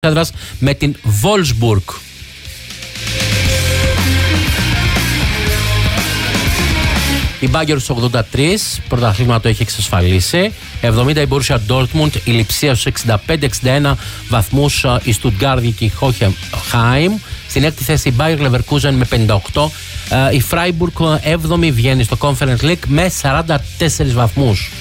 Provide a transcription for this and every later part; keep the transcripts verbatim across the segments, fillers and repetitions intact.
έδρας με την Wolfsburg. Η Bayern στους ογδόντα τρία, πρωταθλήμα το έχει εξασφαλίσει. εβδομήντα η Borussia Dortmund, η Λειψία στους εξήντα πέντε εξήντα ένα βαθμούς, η Stuttgart και η Hoffenheim. Στην έκτη θέση η Bayer Leverkusen με πενήντα οκτώ. Η Freiburg έβδομη βγαίνει στο Conference League με σαράντα τέσσερις βαθμούς.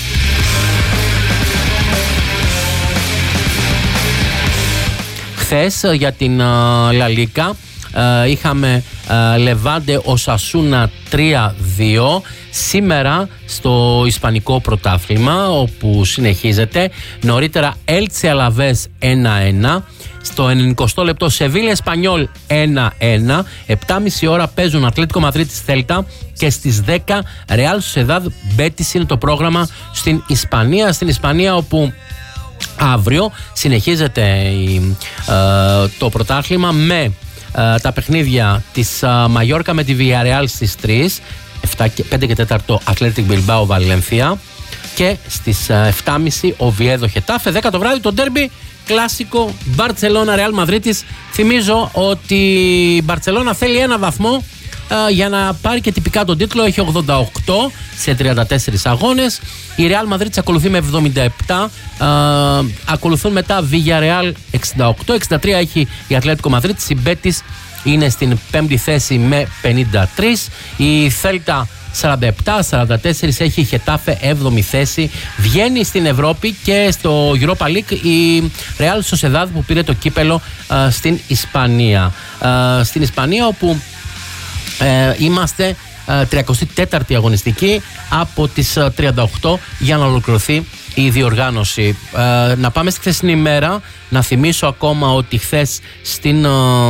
Χθες για την La Liga είχαμε Λεβάντε Οσασούνα τρία δύο. Σήμερα στο Ισπανικό πρωτάθλημα, όπου συνεχίζεται, νωρίτερα Έλτσε Αλαβές ένα ένα. Στο ενενηκοστό λεπτό Σεβίλια Εσπανιόλ ένα ένα. επτά και μισή ώρα παίζουν Ατλέτικο Μαδρίτης Θέλτα και στις δέκα Ρεάλ Σοσεδάδ Μπέτις είναι το πρόγραμμα στην Ισπανία. Στην Ισπανία, όπου αύριο συνεχίζεται η, ε, το πρωτάθλημα με ε, τα παιχνίδια της ε, Μαγιόρκα με τη Villarreal στις τρεις, πέντε και τέσσερα Athletic Bilbao Valencia, και στις ε, επτά και μισή Οβιέδο Χετάφε. δέκα το βράδυ το ντέρμπι κλασικό Μπαρτσελώνα Ρεάλ Μαδρίτης. Θυμίζω ότι η Μπαρτσελώνα θέλει ένα βαθμό ε, για να πάρει και τυπικά τον τίτλο. Έχει ογδόντα οκτώ σε τριάντα τέσσερις αγώνες. Η Ρεάλ Μαδρίτης ακολουθεί με εβδομήντα επτά. Ε, ακολουθούν μετά Villarreal εξήντα οκτώ. εξήντα τρία έχει η Ατλέτικο Μαδρίτης. Η Μπέτις είναι στην πέμπτη θέση με πενήντα τρία. Η Θέλτα σαράντα επτά σαράντα τέσσερα έχει η Χετάφε έβδομη θέση. Βγαίνει στην Ευρώπη και στο Europa League η Real Sociedad που πήρε το κύπελο α, στην Ισπανία. Α, στην Ισπανία, όπου ε, είμαστε α, τριακοστή τέταρτη αγωνιστική από τις α, τριάντα οκτώ για να ολοκληρωθεί η διοργάνωση. Ε, να πάμε στη χθεσινή ημέρα. Να θυμίσω ακόμα ότι χθες στην,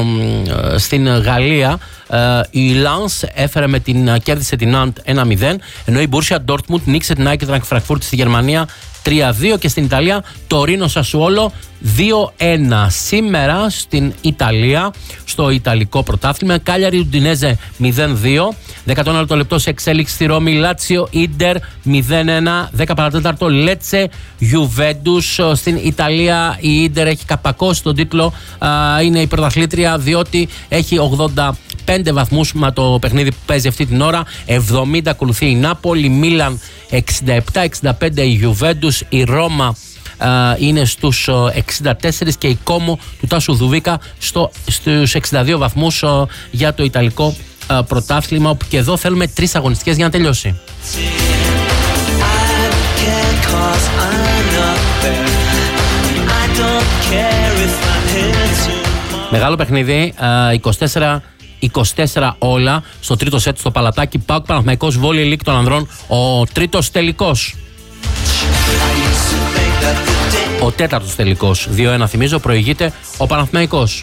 ε, στην Γαλλία ε, η Lens έφερε με την, κέρδισε την Nantes ένα μηδέν, ενώ η Borussia Dortmund νίκησε την Eintracht Frankfurt στη Γερμανία τρία δύο, και στην Ιταλία το Ρίνο Σασουόλο δύο ένα. Σήμερα στην Ιταλία, στο Ιταλικό πρωτάθλημα, Κάλιαρι Ουντινέζε μηδέν δύο. δεκατό λεπτό σε εξέλιξη στη Ρώμη, Λάτσιο Ίντερ μηδέν ένα. δέκα παρατέταρτο Λέτσε Γιουβέντους. Στην Ιταλία η Ίντερ έχει καπακώσει τον τίτλο, είναι η πρωταθλήτρια διότι έχει ογδόντα πέντε βαθμούς με το παιχνίδι που παίζει αυτή την ώρα. εβδομήντα ακολουθεί η Νάπολη, Μίλαν εξήντα επτά εξήντα πέντε η Γιουβέντους, η Ρώμα Uh, είναι στους uh, εξήντα τέσσερα και η Κόμο του Τάσου Δουβίκα στο, στους εξήντα δύο βαθμούς uh, για το Ιταλικό uh, πρωτάθλημα, όπου και εδώ θέλουμε τρεις αγωνιστικές για να τελειώσει. Μεγάλο παιχνίδι, uh, είκοσι τέσσερα είκοσι τέσσερα όλα στο τρίτο σετ στο Παλατάκι. ΠΑΟΚ Παναθηναϊκός Βόλεϊ Λιγκ των ανδρών, ο τρίτος τελικός. Ο τέταρτος τελικός, δύο ένα θυμίζω, προηγείται ο Παναθηναϊκός.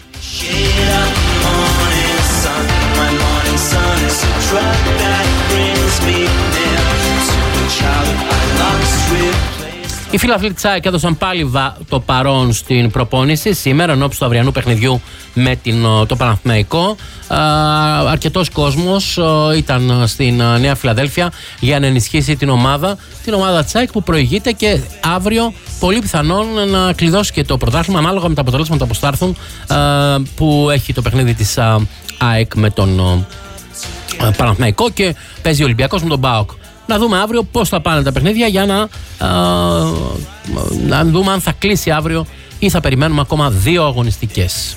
Οι φίλοι της ΑΕΚ έδωσαν πάλι το παρόν στην προπόνηση σήμερα ενώπιση του αυριανού παιχνιδιού με την, το Παναθηναϊκό. Αρκετός κόσμος ήταν στην Νέα Φιλαδέλφια για να ενισχύσει την ομάδα, την ομάδα της ΑΕΚ που προηγείται και αύριο πολύ πιθανόν να κλειδώσει και το πρωτάθλημα ανάλογα με τα αποτελέσματα που θα έρθουν, που έχει το παιχνίδι της ΑΕΚ με τον Παναθηναϊκό και παίζει ο Ολυμπιακός με τον ΠΑΟΚ. Να δούμε αύριο πώς θα πάνε τα παιχνίδια για να, α, να δούμε αν θα κλείσει αύριο ή θα περιμένουμε ακόμα δύο αγωνιστικές.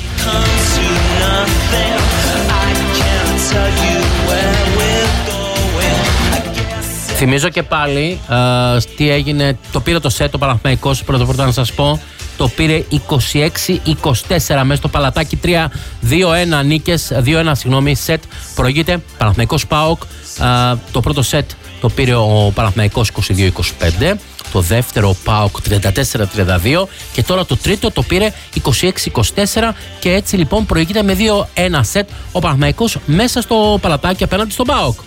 Θυμίζω και πάλι α, τι έγινε. Το πήρε το σετ ο Παναθηναϊκός, πρώτα πρώτα να σας πω. Το πήρε είκοσι έξι είκοσι τέσσερα μέσα στο Παλατάκι, τρία δύο ένα νίκες, δύο ένα συγγνώμη σετ, προηγείται Παναθηναϊκός ΠΑΟΚ. Α, το πρώτο σετ το πήρε ο Παναθηναϊκός είκοσι δύο είκοσι πέντε, το δεύτερο ο ΠΑΟΚ τριάντα τέσσερα τριάντα δύο και τώρα το τρίτο το πήρε είκοσι έξι είκοσι τέσσερα, και έτσι λοιπόν προηγείται με δύο ένα σετ ο Παναθηναϊκός μέσα στο Παλατάκι απέναντι στον ΠΑΟΚ.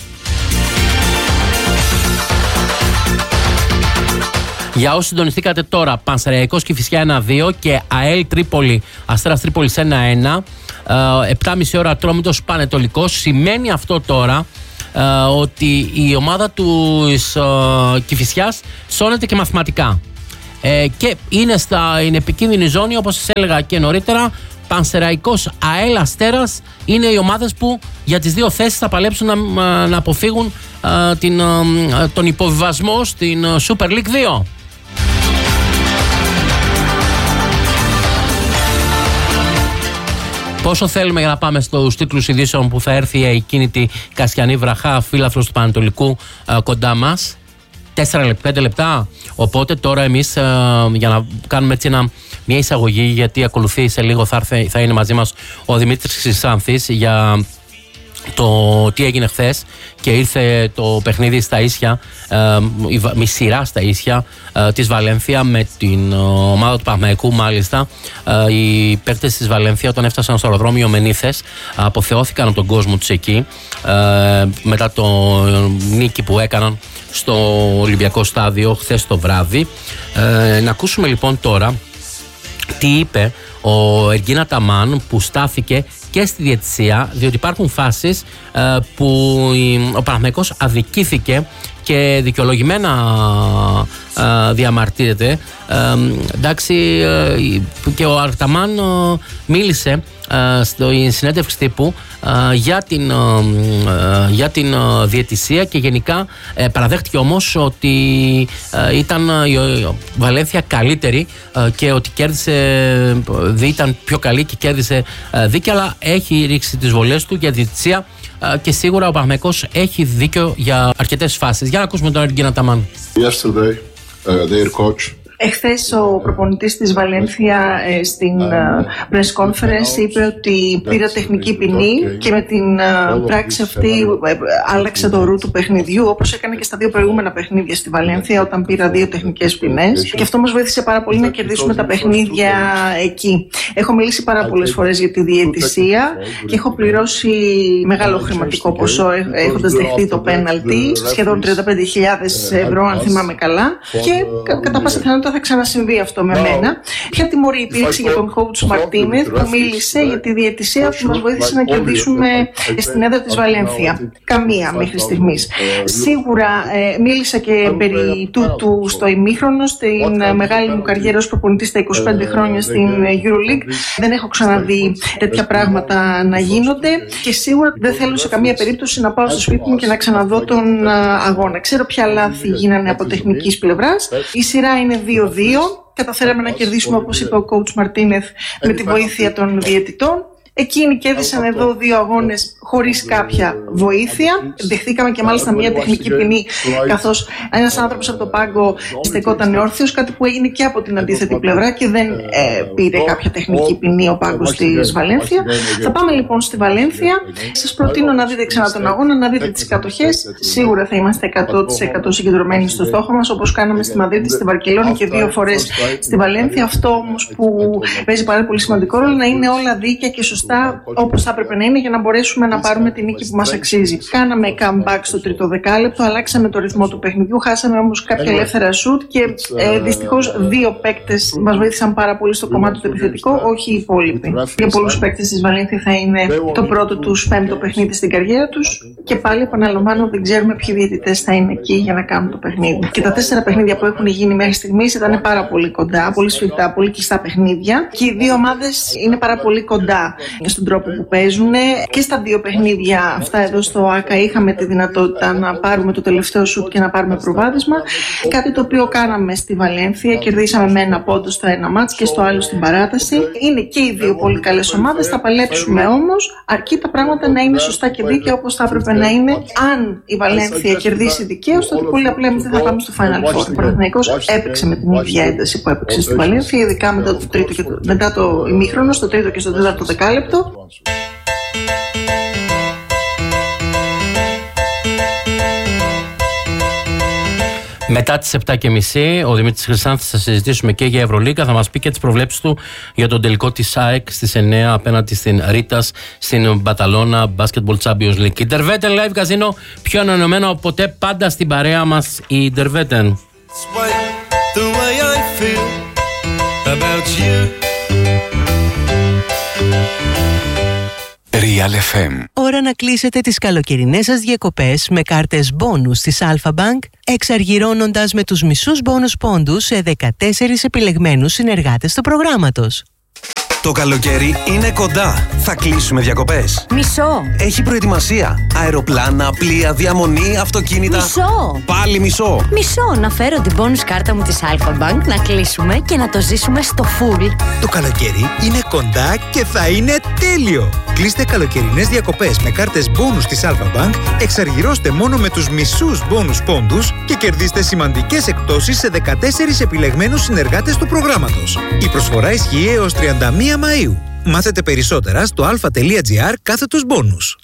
Για όσοι συντονιστήκατε τώρα, Πανσεραϊκός Κηφισιά ένα δύο και ΑΕΛ Τρίπολη, Αστέρας Τρίπολης ένα ένα. επτά και μισή ώρα Ατρόμητος Πανετολικός. Σημαίνει αυτό τώρα uh, ότι η ομάδα του uh, Κηφισιάς σώνεται και μαθηματικά. ε, και είναι στην επικίνδυνη ζώνη, όπως σας έλεγα και νωρίτερα. Πανσεραϊκός, ΑΕΛ, Αστέρας είναι οι ομάδες που για τις δύο θέσεις θα παλέψουν να, να αποφύγουν α, την, α, τον υποβιβασμό στην Super League δύο. Πόσο θέλουμε για να πάμε στους τίτλους ειδήσεων που θα έρθει η ακίνητη Κασιανή Βραχά, φίλαθλος του Πανατολικού, α, κοντά μας? Τέσσερα λεπτά, πέντε λεπτά. Οπότε τώρα εμείς α, για να κάνουμε έτσι ένα, μια εισαγωγή, γιατί ακολουθεί σε λίγο θα, έρθει, θα είναι μαζί μας ο Δημήτρης Χρυσάνθης για το τι έγινε χθες και ήρθε το παιχνίδι στα ίσια, ε, η σειρά στα ίσια ε, της Βαλένθια με την ε, ομάδα του Παναθηναϊκού. Μάλιστα ε, οι παίκτες της Βαλένθια, όταν έφτασαν στο αεροδρόμιο Μενήθες, αποθεώθηκαν από τον κόσμο τους εκεί ε, μετά το νίκη που έκαναν στο Ολυμπιακό Στάδιο χθες το βράδυ. Ε, να ακούσουμε λοιπόν τώρα τι είπε ο Εργίν Αταμάν, που στάθηκε και στη διαιτησία, διότι υπάρχουν φάσεις ε, που ο Παναθηναϊκός αδικήθηκε και δικαιολογημένα ε, διαμαρτύρεται. Ε, εντάξει, ε, και ο Αταμάν ε, μίλησε ε, στη συνέντευξη τύπου ε, για την, ε, για την ε, διαιτησία και γενικά ε, παραδέχτηκε όμως ότι ε, ήταν η Βαλένθια καλύτερη ε, και ότι κέρδισε, ήταν πιο καλή και κέρδισε ε, δίκαια, αλλά έχει ρίξει τις βολές του για διαιτησία ε, και σίγουρα ο Παναθηναϊκός έχει δίκιο για αρκετές φάσεις. Για να ακούσουμε τον Εργίν Αταμάν. Yesterday, uh, their coach. Εχθές ο προπονητής της Βαλένθια ε, στην ε, press conference είπε ότι πήρα τεχνική ποινή και με την ε, πράξη αυτή ε, άλλαξε το ρου του παιχνιδιού, όπως έκανε και στα δύο προηγούμενα παιχνίδια στη Βαλένθια όταν πήρα δύο τεχνικές ποινές, και αυτό μας βοήθησε πάρα πολύ να κερδίσουμε τα παιχνίδια εκεί. Έχω μιλήσει πάρα πολλές φορές για τη διαιτησία και έχω πληρώσει μεγάλο χρηματικό ποσό έχοντας δεχτεί το πέναλτι, σχεδόν τριάντα πέντε χιλιάδες ευρώ αν θυμάμαι καλά, και κατά πάσα πιθανότητα θα ξανασυμβεί αυτό με μένα. Ποια τιμωρία υπήρξε για τον coach Μαρτίνεθ που μίλησε για τη διαιτησία που μας βοήθησε να κερδίσουμε στην έδρα της Βαλένθια? Καμία μέχρι στιγμής. Σίγουρα ε, μίλησα και περί τούτου στο ημίχρονο, στην μεγάλη μου καριέρα ως προπονητής στα είκοσι πέντε χρόνια στην EuroLeague. Δεν έχω ξαναδεί τέτοια πράγματα να γίνονται και σίγουρα δεν θέλω σε καμία περίπτωση να πάω στο σπίτι μου και να ξαναδώ τον αγώνα. Ξέρω ποια λάθη γίνανε από τεχνικής πλευράς. Η σειρά είναι δύο δύο. Καταφέραμε να κερδίσουμε, όπως είπε ο coach Μαρτίνεθ, με τη βοήθεια των διαιτητών. Εκείνοι κέρδισαν εδώ δύο αγώνες χωρίς κάποια βοήθεια. Δεχτήκαμε και μάλιστα μια τεχνική ποινή, καθώς ένας άνθρωπος από το πάγκο στεκόταν όρθιος, κάτι που έγινε και από την αντίθετη πλευρά και δεν ε, πήρε κάποια τεχνική ποινή ο πάγκος της Βαλένθια. Θα πάμε λοιπόν στη Βαλένθια. Σας προτείνω να δείτε ξανά τον αγώνα, να δείτε τις κατοχές. Σίγουρα θα είμαστε εκατό τοις εκατό συγκεντρωμένοι στο στόχο μας, όπως κάναμε στη Μαδρίτη, στη Βαρκελόνη και δύο φορές στη Βαλένθια. Αυτό όμως που παίζει πάρα πολύ σημαντικό ρόλο, να είναι όλα δίκαια και σωστά όπως θα έπρεπε να είναι, για να μπορέσουμε να πάρουμε την νίκη που μας αξίζει. Κάναμε comeback στο τρίτο δεκάλεπτο, αλλάξαμε το ρυθμό του παιχνιδιού, χάσαμε όμως κάποια ελεύθερα σουτ και ε, δυστυχώς δύο παίκτες μας βοήθησαν πάρα πολύ στο κομμάτι του επιθετικό, όχι οι υπόλοιποι. Για πολλούς παίκτες της Βαλένθια θα είναι το πρώτο τους πέμπτο παιχνίδι στην καριέρα τους και πάλι επαναλαμβάνω, δεν ξέρουμε ποιοι διαιτητές θα είναι εκεί για να κάνουν το παιχνίδι. Και τα τέσσερα παιχνίδια που έχουν γίνει μέχρι στιγμής ήταν πάρα πολύ κοντά, πολύ σφιχτά, πολύ κλειστά παιχνίδια και οι δύο ομάδες είναι πάρα πολύ κοντά στον τρόπο που παίζουν. Και στα δύο παιχνίδια αυτά εδώ στο ΆΚΑ είχαμε τη δυνατότητα να πάρουμε το τελευταίο σουτ και να πάρουμε προβάδισμα. Κάτι το οποίο κάναμε στη Βαλένθια. Κερδίσαμε με ένα πόντο στο ένα μάτς και στο άλλο στην παράταση. Είναι και οι δύο πολύ καλές ομάδες. Θα παλέψουμε όμως, αρκεί τα πράγματα να είναι σωστά και δίκαια όπως θα έπρεπε να είναι. Αν η Βαλένθια κερδίσει δικαίως, τότε πολύ απλά εμείς δεν θα πάμε στο Final Four. Ο Παναθηναϊκός έπαιξε με την ίδια ένταση που έπαιξε στη Βαλένθια, ειδικά μετά το, τρίτο και το, μετά το ημίχρονο, στο τρίτο και στο τέταρτο δεκάλεπτο. Μετά τις επτά και μισή ο Δημήτρης Χρυσάνθης θα συζητήσουμε και για Ευρωλίγκα. Θα μας πει και τις προβλέψεις του για τον τελικό της ΑΕΚ στις εννιά απέναντι στην Ρίτας στην Μπαταλώνα Basketball Champions League. Η Ντερβέτεν Live Casino, πιο ανανεωμένο από ποτέ, πάντα στην παρέα μας η Ντερβέτεν. Real εφ εμ. ώρα να κλείσετε τις καλοκαιρινές σας διακοπές με κάρτες μπόνους της Alpha Bank, εξαργυρώνοντας με τους μισούς μπόνους πόντους σε δεκατέσσερις επιλεγμένους συνεργάτες του προγράμματος. Το καλοκαίρι είναι κοντά. Θα κλείσουμε διακοπές. Μισό. Έχει προετοιμασία. Αεροπλάνα, πλοία, διαμονή, αυτοκίνητα. Μισό. Πάλι μισό. Μισό. Να φέρω την bonus κάρτα μου της Alpha Bank, να κλείσουμε και να το ζήσουμε στο full. Το καλοκαίρι είναι κοντά και θα είναι τέλειο. Κλείστε καλοκαιρινές διακοπές με κάρτες bonus της Alpha Bank, εξαργυρώστε μόνο με τους μισούς bonus πόντους και κερδίστε σημαντικές εκπτώσεις σε δεκατέσσερις επιλεγμένους συνεργάτες του προγράμματος. Η προσφορά ισχύει έως τριάντα μία Μαΐου. Μάθετε περισσότερα στο alpha.gr κάθετος bonus.